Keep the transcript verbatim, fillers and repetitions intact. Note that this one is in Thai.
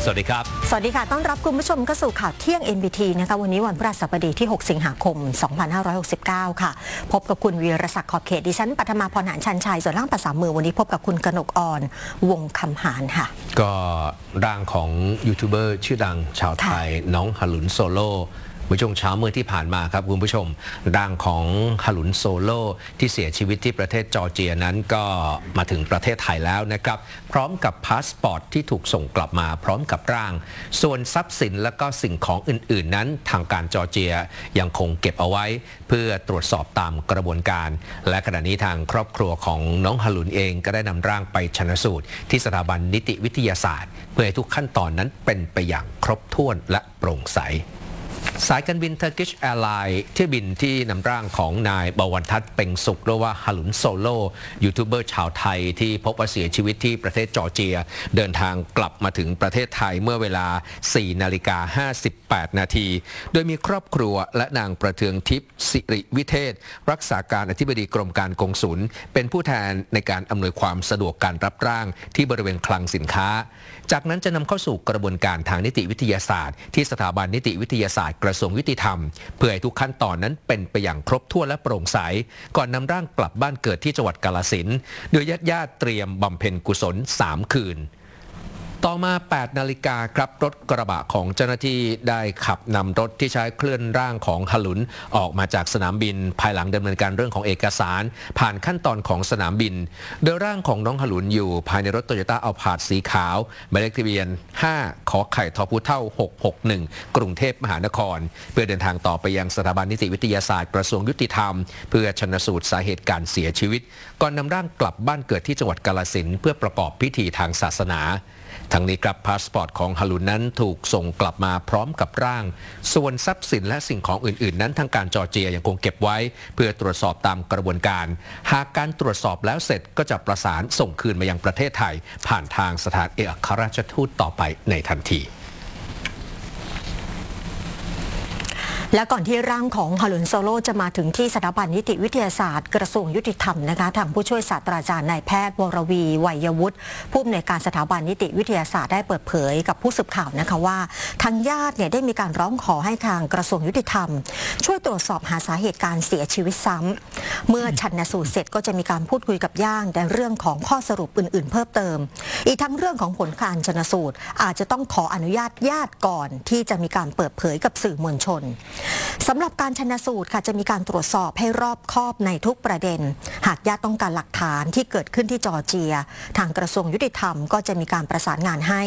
สวัสดีครับสวัสดีค่ะต้อนรับคุณผู้ชมเข้าสู่ข่าวเที่ยง เอ็น บี ที นะคะวันนี้วันพฤหัสบดีที่หกสิงหาคมสองพันห้าร้อยหกสิบเก้าค่ะพบกับคุณวีรศักดิ์ขอบเขตดิฉันปัทมาพรหานชันชัยส่วนร่างภาษามือวันนี้พบกับคุณกนกอ่อนวงคำหานค่ะก็ร่างของยูทูบเบอร์ชื่อดังชาวไทยน้องฮาลุนโซโล่เมื่อช่วงเช้าเมื่อที่ผ่านมาครับคุณผู้ชมร่างของฮาลุนโซโล่ที่เสียชีวิตที่ประเทศจอร์เจียนั้นก็มาถึงประเทศไทยแล้วนะครับพร้อมกับพาสปอร์ตที่ถูกส่งกลับมาพร้อมกับร่างส่วนทรัพย์สินและก็สิ่งของอื่นๆนั้นทางการจอร์เจียยังคงเก็บเอาไว้เพื่อตรวจสอบตามกระบวนการและขณะนี้ทางครอบครัวของน้องฮาลุนเองก็ได้นำร่างไปชันสูตรที่สถาบันนิติวิทยาศาสตร์เพื่อให้ทุกขั้นตอนนั้นเป็นไปอย่างครบถ้วนและโปร่งใสสายการบิน Turkish Airlines เที่ยวบินที่นำร่างของนายบวรทัศน์เป่งสุขหรือว่าฮาลุนโซโล่ยูทูบเบอร์ชาวไทยที่พบว่าเสียชีวิตที่ประเทศจอร์เจียเดินทางกลับมาถึงประเทศไทยเมื่อเวลา สี่นาฬิกาห้าสิบแปดนาทีโดยมีครอบครัวและนางประเทืองทิพย์สิริวิเทศรักษาการอธิบดีกรมการกงสุลเป็นผู้แทนในการอำนวยความสะดวกการรับร่างที่บริเวณคลังสินค้าจากนั้นจะนำเข้าสู่กระบวนการทางนิติวิทยาศาสตร์ที่สถาบันนิติวิทยาศาสตร์กระทรวงยุติธรรมเพื่อให้ทุกขั้นตอนนั้นเป็นไปอย่างครบถ้วนและโปร่งใสก่อนนำร่างกลับบ้านเกิดที่จังหวัดกาฬสินธุ์โดยญาติๆเตรียมบำเพ็ญกุศลสามคืนต่อมา แปดนาฬิกาครับรถกระบะของเจ้าหน้าที่ได้ขับนำรถที่ใช้เคลื่อนร่างของฮาลุนออกมาจากสนามบินภายหลังดำเนินการเรื่องของเอกสารผ่านขั้นตอนของสนามบินโดยร่างของน้องฮาลุนอยู่ภายในรถโตโยต้าอัลพาร์ดสีขาวหมายเลขทะเบียนห้าขอไข่ทอพูเท่าหกหกหนึ่งกรุงเทพมหานครเพื่อเดินทางต่อไปยังสถาบันนิติวิทยาศาสตร์กระทรวงยุติธรรมเพื่อชันสูตรสาเหตุการเสียชีวิตก่อนนำร่างกลับบ้านเกิดที่จังหวัดกาฬสินธุ์เพื่อประกอบพิธีทางศาสนาทั้งนี้ครับพาสปอร์ตของฮาลุนนั้นถูกส่งกลับมาพร้อมกับร่างส่วนทรัพย์สินและสิ่งของอื่นๆนั้นทางการจอร์เจียยังคงเก็บไว้เพื่อตรวจสอบตามกระบวนการหากการตรวจสอบแล้วเสร็จก็จะประสานส่งคืนมายังประเทศไทยผ่านทางสถานเอกอัครราชทูตต่อไปในทันทีและก่อนที่ร่างของฮาลุนโซโล่จะมาถึงที่สถาบันนิติวิทยาศาสตร์กระทรวงยุติธรรมนะคะทางผู้ช่วยศาสตราจารย์นายแพทย์วรวีไวยวุฒิผู้อำนวยการสถาบันนิติวิทยาศาสตร์ได้เปิดเผยกับผู้สื่อข่าวนะคะว่าทางญาติเนี่ยได้มีการร้องขอให้ทางกระทรวงยุติธรรมช่วยตรวจสอบหาสาเหตุการเสียชีวิตซ้ำเมื่อชันสูตรเสร็จก็จะมีการพูดคุยกับญาติในเรื่องของข้อสรุปอื่นๆเพิ่มเติมอีกทั้งเรื่องของผลการชันสูตรอาจจะต้องขออนุญาตญาติก่อนที่จะมีการเปิดเผยกับสื่อมวลชนสำหรับการชันสูตรค่ะจะมีการตรวจสอบให้รอบคอบในทุกประเด็นหากญาติต้องการหลักฐานที่เกิดขึ้นที่จอร์เจียทางกระทรวงยุติธรรมก็จะมีการประสานงานให้